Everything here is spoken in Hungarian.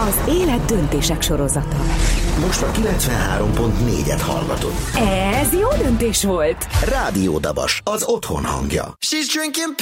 Az élet döntések sorozata. Most a 93.4-et hallgatod. Ez jó döntés volt. Rádió Dabas, az otthon hangja. She's drinking